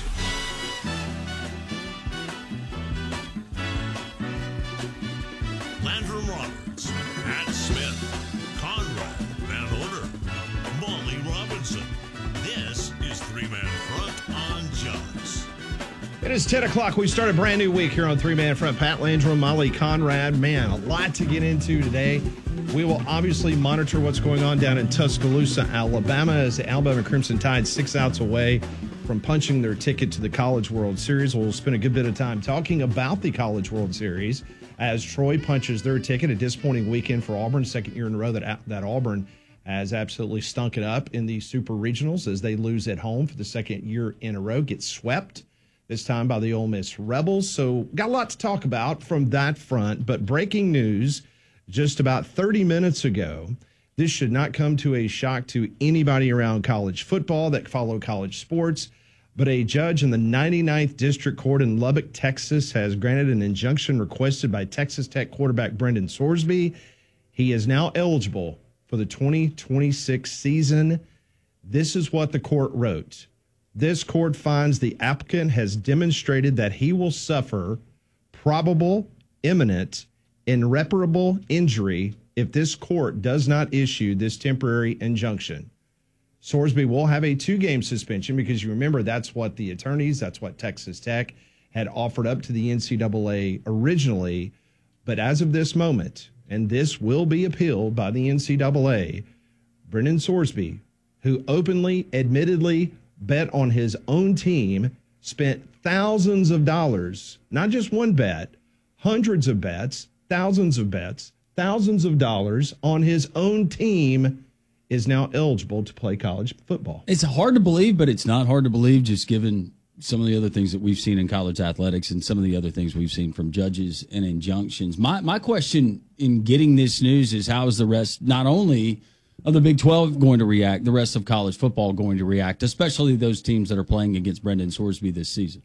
Landrum Roberts, Pat Smith, Conrad Van Order, Molly Robinson. This is Three Man Front on Jaws. It is ten o'clock. We start a brand new week here on Three Man Front. Pat Landrum, Molly Conrad. Man, a lot to get into today. We will obviously monitor what's going on down in Tuscaloosa, Alabama, as the Alabama Crimson Tide six outs away from punching their ticket to the College World Series. We'll spend a good bit of time talking about the College World Series as Troy punches their ticket. A disappointing weekend for Auburn, second year in a row that, that Auburn has absolutely stunk it up in the Super Regionals as they lose at home for the second year in a row, get swept this time by the Ole Miss Rebels. So got a lot to talk about from that front, but breaking news just about thirty minutes ago. This should not come to a shock to anybody around college football that follow college sports, but a judge in the ninety-ninth District Court in Lubbock, Texas, has granted an injunction requested by Texas Tech quarterback Brendan Sorsby. He is now eligible for the twenty twenty-six season. This is what the court wrote. This court finds the applicant has demonstrated that he will suffer probable, imminent, irreparable injury if this court does not issue this temporary injunction. Sorsby will have a two-game suspension because you remember that's what the attorneys, that's what Texas Tech had offered up to the N C double A originally. But as of this moment, and this will be appealed by the N C double A, Brendan Sorsby, who openly, admittedly bet on his own team, spent thousands of dollars, not just one bet, hundreds of bets, thousands of bets, thousands of dollars on his own team, is now eligible to play college football. It's hard to believe, but it's not hard to believe just given some of the other things that we've seen in college athletics and some of the other things we've seen from judges and injunctions. My my question in getting this news is how is the rest, not only of the Big twelve going to react, the rest of college football going to react, especially those teams that are playing against Brendan Sorsby this season?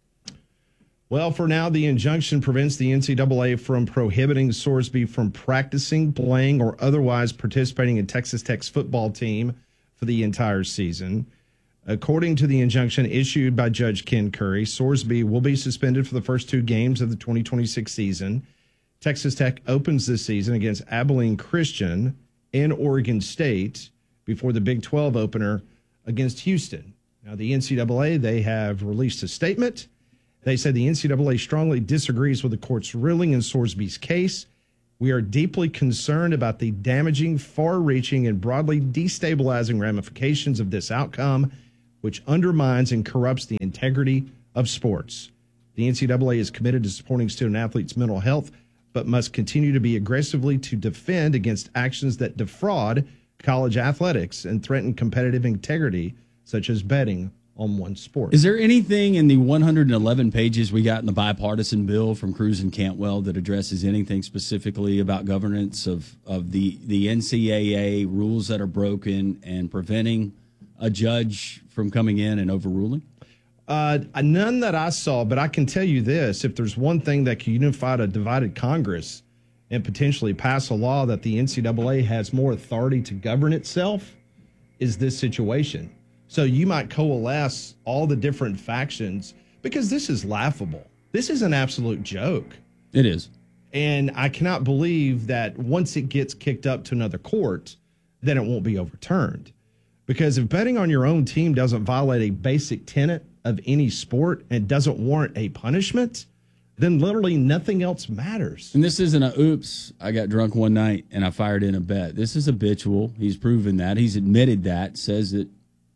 Well, for now, the injunction prevents the N C double A from prohibiting Sorsby from practicing, playing, or otherwise participating in Texas Tech's football team for the entire season. According to the injunction issued by Judge Ken Curry, Sorsby will be suspended for the first two games of the twenty twenty-six season. Texas Tech opens this season against Abilene Christian and Oregon State before the Big twelve opener against Houston. Now, the N C double A, they have released a statement. They said the N C double A strongly disagrees with the court's ruling in Sorsby's case. We are deeply concerned about the damaging, far-reaching, and broadly destabilizing ramifications of this outcome, which undermines and corrupts the integrity of sports. The N C double A is committed to supporting student-athletes' mental health, but must continue to be aggressively to defend against actions that defraud college athletics and threaten competitive integrity, such as betting on one sport. Is there anything in the one hundred eleven pages we got in the bipartisan bill from Cruz and Cantwell that addresses anything specifically about governance of, of the, the N C double A rules that are broken and preventing a judge from coming in and overruling? Uh, none that I saw, but I can tell you this. If there's one thing that can unify a divided Congress and potentially pass a law that the N C double A has more authority to govern itself, is this situation. So you might coalesce all the different factions, because this is laughable. This is an absolute joke. It is. And I cannot believe that once it gets kicked up to another court, then it won't be overturned. Because if betting on your own team doesn't violate a basic tenet of any sport and doesn't warrant a punishment, then literally nothing else matters. And this isn't a, oops, I got drunk one night and I fired in a bet. This is habitual. He's proven that. He's admitted that, says that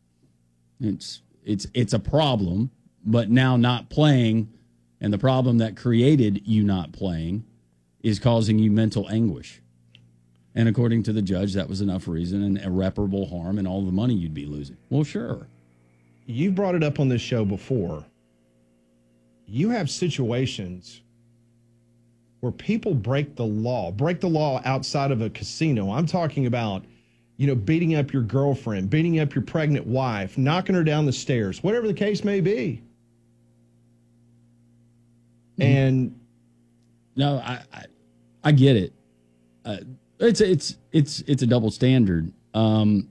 it's it's it's a problem, but now not playing, and the problem that created you not playing is causing you mental anguish. And according to the judge, that was enough reason and irreparable harm and all the money you'd be losing. Well, sure. You've brought it up on this show before. You have situations where people break the law, break the law outside of a casino. I'm talking about, you know, beating up your girlfriend, beating up your pregnant wife, knocking her down the stairs, whatever the case may be. Mm-hmm. And no, I, I, I get it. Uh, it's it's it's it's a double standard. Um,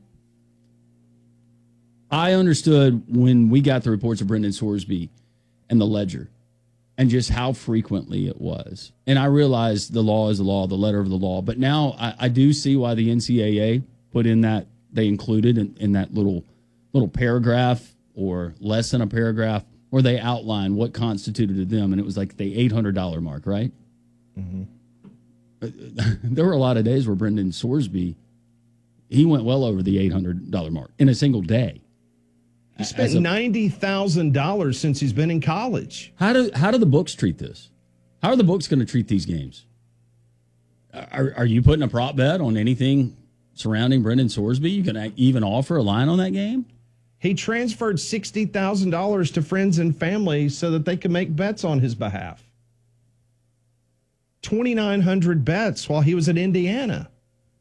I understood when we got the reports of Brendan Sorsby and the Ledger, and just how frequently it was. And I realized the law is the law, the letter of the law. But now I, I do see why the N C double A put in that, they included in, in that little little paragraph, or less than a paragraph, where they outline what constituted to them. And it was like the eight hundred dollars mark, right? Mm-hmm. There were a lot of days where Brendan Sorsby, he went well over the eight hundred dollars mark in a single day. He spent a, ninety thousand dollars since he's been in college. How do how do the books treat this? How are the books going to treat these games? Are are you putting a prop bet on anything surrounding Brendan Sorsby? You can even offer a line on that game? He transferred sixty thousand dollars to friends and family so that they could make bets on his behalf. twenty-nine hundred bets while he was at Indiana.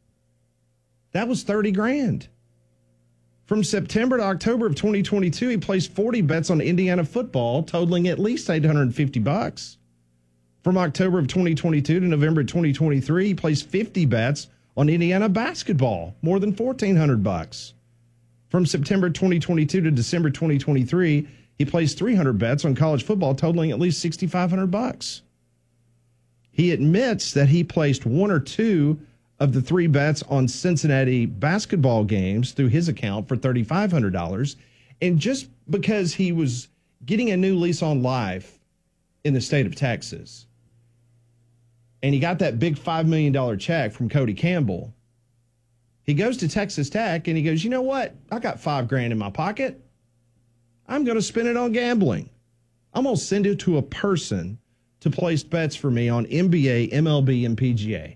That was thirty grand. From September to October of twenty twenty-two, he placed forty bets on Indiana football, totaling at least eight hundred fifty bucks. From October of twenty twenty-two to November of twenty twenty-three, he placed fifty bets on Indiana basketball, more than fourteen hundred bucks. From September twenty twenty-two to December twenty twenty-three, he placed three hundred bets on college football, totaling at least sixty-five hundred bucks. He admits that he placed one or two of the three bets on Cincinnati basketball games through his account for thirty-five hundred dollars. And just because he was getting a new lease on life in the state of Texas, and he got that big five million dollars check from Cody Campbell, he goes to Texas Tech and he goes, you know what? I got five grand in my pocket. I'm going to spend it on gambling. I'm going to send it to a person to place bets for me on N B A, M L B, and P G A.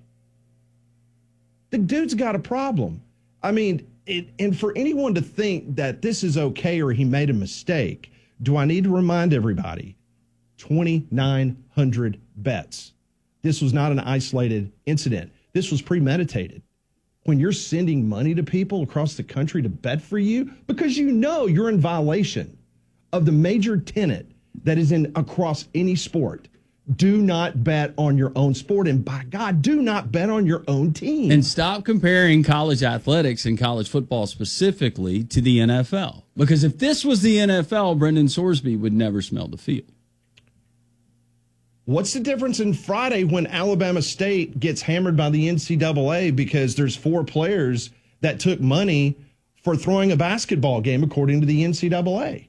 The dude's got a problem. I mean, it, and for anyone to think that this is okay or he made a mistake, do I need to remind everybody? twenty-nine hundred bets. This was not an isolated incident. This was premeditated. When you're sending money to people across the country to bet for you, because you know you're in violation of the major tenet that is in across any sport, do not bet on your own sport. And by God, do not bet on your own team. And stop comparing college athletics and college football specifically to the N F L. Because if this was the N F L, Brendan Sorsby would never smell the field. What's the difference in Friday when Alabama State gets hammered by the N C double A because there's four players that took money for throwing a basketball game, according to the N C double A?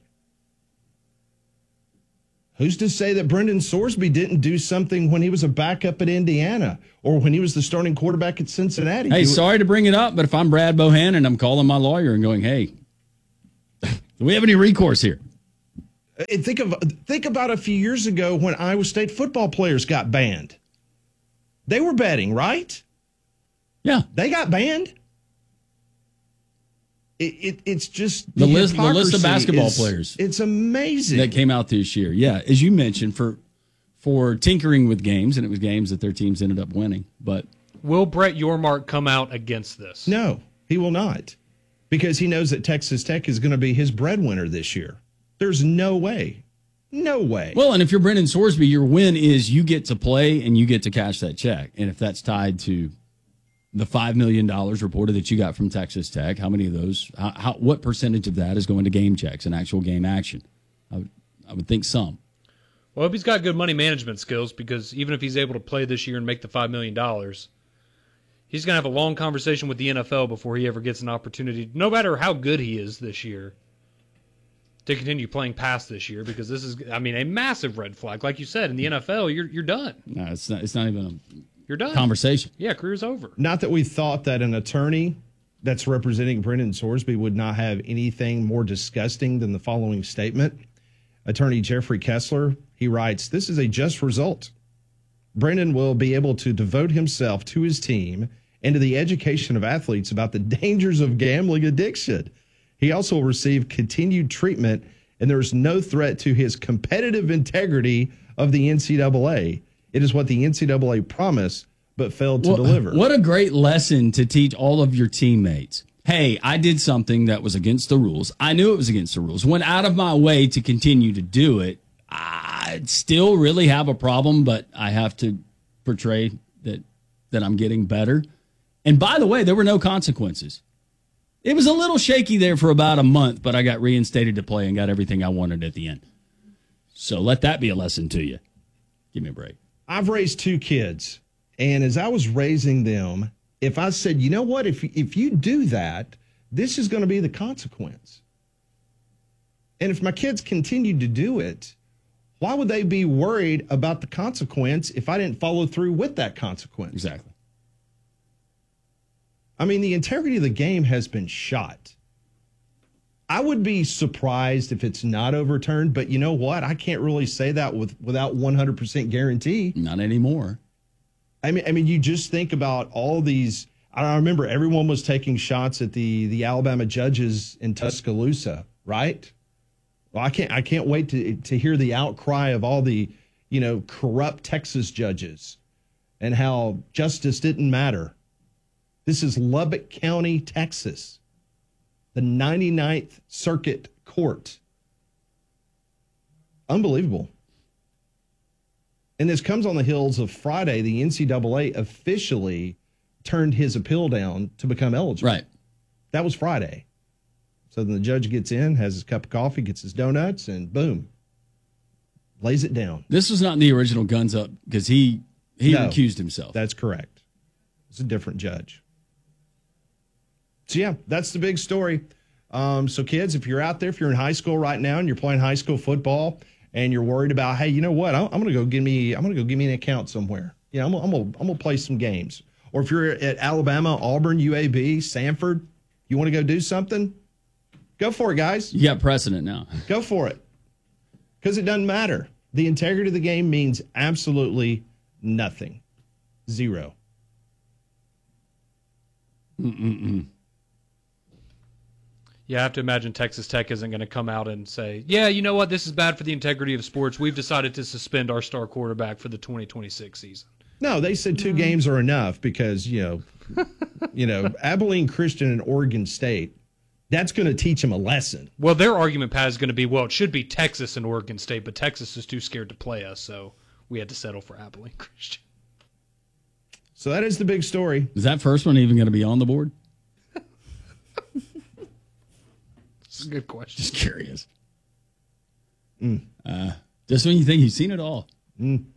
Who's to say that Brendan Sorsby didn't do something when he was a backup at Indiana or when he was the starting quarterback at Cincinnati? Hey, sorry to bring it up, but if I'm Brad Bohannon, I'm calling my lawyer and going, hey, do we have any recourse here? And think of think about a few years ago when Iowa State football players got banned. They were betting, right? Yeah. They got banned. It, it it's just the, the list the list of basketball is, players. It's amazing that came out this year. Yeah, as you mentioned, for for tinkering with games, and it was games that their teams ended up winning. But will Brett Yormark come out against this? No, he will not, because he knows that Texas Tech is going to be his breadwinner this year. There's no way, no way. Well, and if you're Brendan Sorsby, your win is you get to play and you get to cash that check, and if that's tied to the five million dollars reported that you got from Texas Tech, how many of those, how, how, what percentage of that is going to game checks and actual game action? I would, I would think some. Well, I hope he's got good money management skills, because even if he's able to play this year and make the five million dollars, he's going to have a long conversation with the N F L before he ever gets an opportunity, no matter how good he is this year, to continue playing past this year, because this is, I mean, a massive red flag. Like you said, in the N F L, you're you're done. No, it's not, it's not even a... You're done. Conversation. Yeah, career's over. Not that we thought that an attorney that's representing Brendan Sorsby would not have anything more disgusting than the following statement. Attorney Jeffrey Kessler, he writes, "This is a just result. Brendan will be able to devote himself to his team and to the education of athletes about the dangers of gambling addiction. He also will receive continued treatment, and there is no threat to his competitive integrity of the N C double A. It is what the N C double A promised but failed to well, deliver." What a great lesson to teach all of your teammates. Hey, I did something that was against the rules. I knew it was against the rules. Went out of my way to continue to do it. I still really have a problem, but I have to portray that that I'm getting better. And by the way, there were no consequences. It was a little shaky there for about a month, but I got reinstated to play and got everything I wanted at the end. So let that be a lesson to you. Give me a break. I've raised two kids, and as I was raising them, if I said, you know what, if if you do that, this is going to be the consequence. And if my kids continued to do it, why would they be worried about the consequence if I didn't follow through with that consequence? Exactly. I mean, the integrity of the game has been shot. I would be surprised if it's not overturned, but you know what? I can't really say that with without one hundred percent guarantee. Not anymore. I mean, I mean, you just think about all these. I remember everyone was taking shots at the the Alabama judges in Tuscaloosa, right? Well, I can't I can't wait to to hear the outcry of all the, you know, corrupt Texas judges and how justice didn't matter. This is Lubbock County, Texas. The ninety-ninth Circuit Court. Unbelievable. And this comes on the heels of Friday. The N C double A officially turned his appeal down to become eligible. Right. That was Friday. So then the judge gets in, has his cup of coffee, gets his donuts, and boom, lays it down. This was not in the original Guns Up because he, he No, recused himself. That's correct. It's a different judge. So, yeah, that's the big story. Um, so, kids, if you're out there, if you're in high school right now and you're playing high school football and you're worried about, hey, you know what? I'm, I'm going to go give me I'm going to go give me an account somewhere. You know, I'm, I'm going I'm to play some games. Or if you're at Alabama, Auburn, U A B, Samford, you want to go do something? Go for it, guys. You got precedent now. Go for it. Because it doesn't matter. The integrity of the game means absolutely nothing. Zero. Mm-mm-mm. Yeah, I have to imagine Texas Tech isn't going to come out and say, yeah, you know what, this is bad for the integrity of sports. We've decided to suspend our star quarterback for the twenty twenty-six season. No, they said two games are enough because, you know, you know, Abilene Christian and Oregon State, that's going to teach them a lesson. Well, their argument, Pat, is going to be, well, it should be Texas and Oregon State, but Texas is too scared to play us, so we had to settle for Abilene Christian. So that is the big story. Is that first one even going to be on the board? It's a good question. Just curious. Mm. Uh, just when you think you've seen it all. Mm.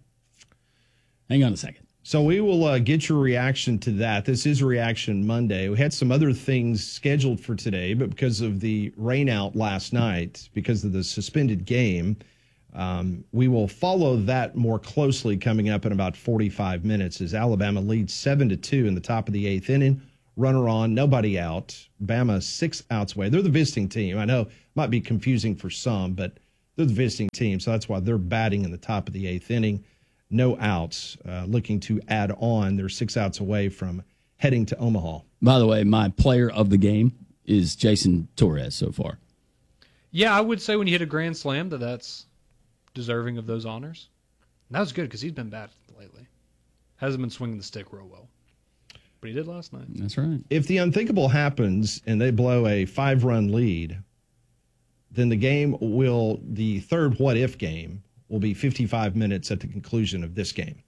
Hang on a second. So we will uh, get your reaction to that. This is Reaction Monday. We had some other things scheduled for today, but because of the rain out last night, because of the suspended game, um, we will follow that more closely coming up in about forty-five minutes as Alabama leads seven to two in the top of the eighth inning. Runner on, nobody out. Bama six outs away. They're the visiting team. I know it might be confusing for some, but they're the visiting team, so that's why they're batting in the top of the eighth inning. No outs, uh, looking to add on. They're six outs away from heading to Omaha. By the way, my player of the game is Jason Torres so far. Yeah, I would say when you hit a grand slam that that's deserving of those honors. And that was good because he's been bad lately. Hasn't been swinging the stick real well. But he did last night. That's right. If the unthinkable happens and they blow a five-run lead, then the game will, the third what-if game, will be fifty-five minutes at the conclusion of this game.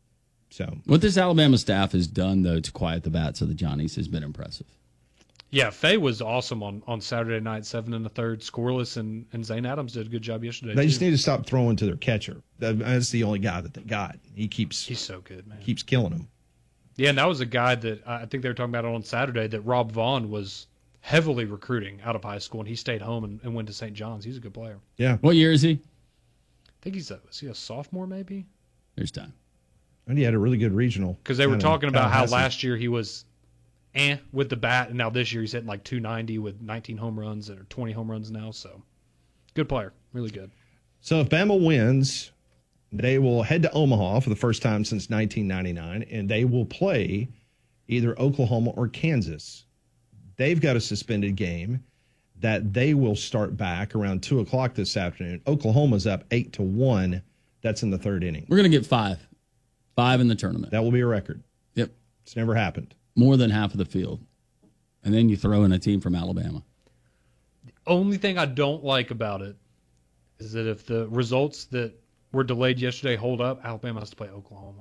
So what this Alabama staff has done, though, to quiet the bats of the Johnnies has been impressive. Yeah, Faye was awesome on, on Saturday night, seven and a third, scoreless, and, and Zane Adams did a good job yesterday. They too. just need to stop throwing to their catcher. That's the only guy that they got. He keeps he's so good, man. Keeps killing them. Yeah, and that was a guy that I think they were talking about on Saturday that Rob Vaughn was heavily recruiting out of high school, and he stayed home and, and went to Saint John's. He's a good player. Yeah. What year is he? I think he's a, is he a sophomore maybe? There's time. And he had a really good regional. Because they were talking about how last year he was eh with the bat, and now this year he's hitting like two ninety with nineteen home runs or twenty home runs now. So good player, really good. So if Bama wins, they will head to Omaha for the first time since nineteen ninety-nine, and they will play either Oklahoma or Kansas. They've got a suspended game that they will start back around two o'clock this afternoon. Oklahoma's up eight to one. That's in the third inning. We're going to get five. Five in the tournament. That will be a record. Yep. It's never happened. More than half of the field. And then you throw in a team from Alabama. The only thing I don't like about it is that if the results that were delayed yesterday hold up, Alabama has to play Oklahoma.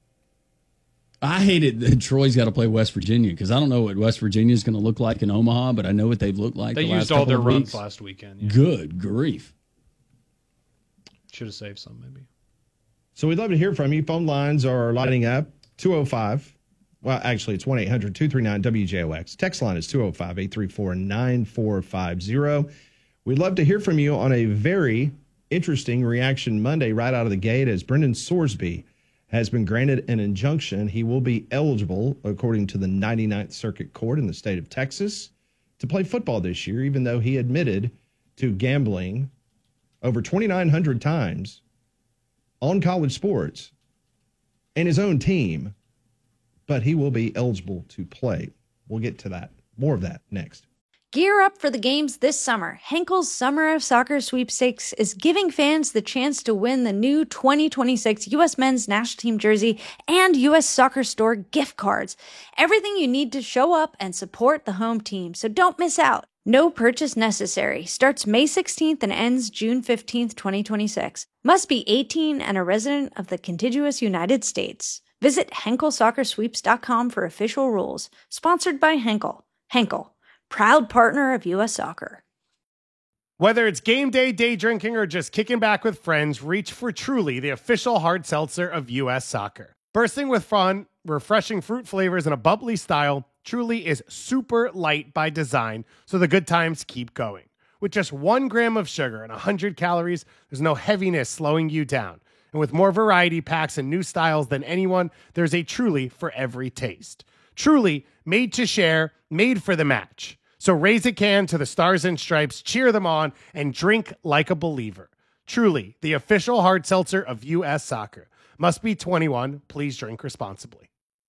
I hated that Troy's got to play West Virginia because I don't know what West Virginia is going to look like in Omaha, but I know what they've looked like. They the used last all their of runs weeks. last weekend. Yeah. Good grief. Should have saved some, maybe. So we'd love to hear from you. Phone lines are lighting up. two oh five. Well, actually, it's one eight hundred two three nine W J O X. Text line is two oh five, eight three four, nine four five zero. We'd love to hear from you on a very interesting Reaction Monday right out of the gate as Brendan Sorsby has been granted an injunction. He will be eligible, according to the ninety-ninth Circuit Court in the state of Texas, to play football this year, even though he admitted to gambling over twenty-nine hundred times on college sports and his own team, but he will be eligible to play. We'll get to that. More of that next. Gear up for the games this summer. Henkel's Summer of Soccer Sweepstakes is giving fans the chance to win the new twenty twenty-six U S Men's National Team jersey and U S Soccer Store gift cards. Everything you need to show up and support the home team, so don't miss out. No purchase necessary. Starts May sixteenth and ends June fifteenth, twenty twenty-six. Must be eighteen and a resident of the contiguous United States. Visit Henkel Soccer Sweeps dot com for official rules. Sponsored by Henkel. Henkel, proud partner of U S Soccer. Whether it's game day, day drinking, or just kicking back with friends, reach for Truly, the official hard seltzer of U S Soccer. Bursting with fun, refreshing fruit flavors, and a bubbly style, Truly is super light by design, so the good times keep going. With just one gram of sugar and one hundred calories, there's no heaviness slowing you down. And with more variety packs and new styles than anyone, there's a Truly for every taste. Truly, made to share, made for the match. So raise a can to the Stars and Stripes, cheer them on, and drink like a believer. Truly, the official hard seltzer of U S Soccer. Must be twenty-one. Please drink responsibly.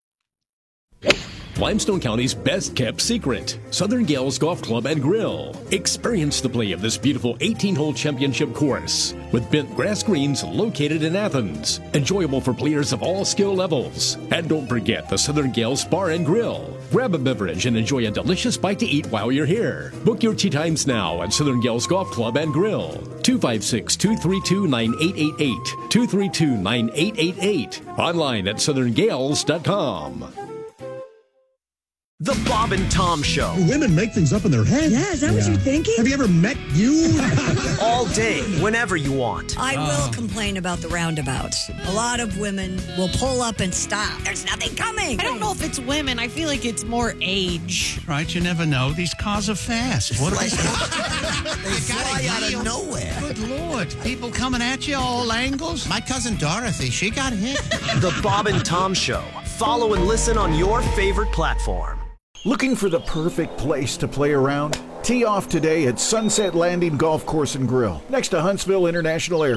Limestone County's best-kept secret, Southern Gales Golf Club and Grill. Experience the play of this beautiful eighteen-hole championship course with bent grass greens located in Athens. Enjoyable for players of all skill levels. And don't forget the Southern Gales Bar and Grill. Grab a beverage and enjoy a delicious bite to eat while you're here. Book your tee times now at Southern Gales Golf Club and Grill. two five six, two three two, nine eight eight eight, two three two, nine eight eight eight. Online at southern gales dot com. The Bob and Tom Show. Women make things up in their head. Yeah, is that yeah. what you're thinking? Have you ever met you? All day, whenever you want. I will complain about the roundabouts. A lot of women will pull up and stop. There's nothing coming. I don't know if it's women. I feel like it's more age. Right, you never know. These cars are fast. What are they? They fly out of nowhere. Good Lord. People coming at you all angles. My cousin Dorothy, she got hit. The Bob and Tom Show. Follow and listen on your favorite platform. Looking for the perfect place to play around? Tee off today at Sunset Landing Golf Course and Grill, next to Huntsville International Airport.